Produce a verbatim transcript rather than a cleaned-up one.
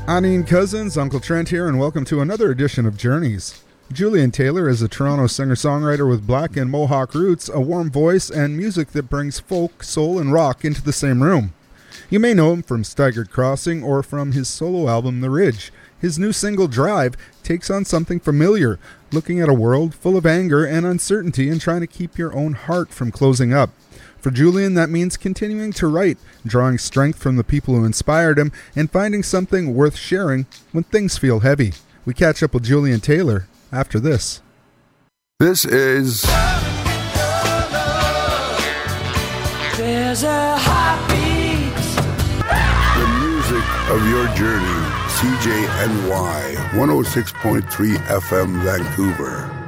Anine Cousins, Uncle Trent here, and welcome to another edition of Journeys. Julian Taylor is a Toronto singer-songwriter with black and Mohawk roots, a warm voice, and music that brings folk, soul, and rock into the same room. You may know him from Staggered Crossing or from his solo album, The Ridge. His new single, Drive, takes on something familiar, looking at a world full of anger and uncertainty and trying to keep your own heart from closing up. For Julian, that means continuing to write, drawing strength from the people who inspired him, and finding something worth sharing when things feel heavy. We catch up with Julian Taylor after this. This is... There's a heartbeat. The music of your journey. C J N Y, one oh six point three F M Vancouver.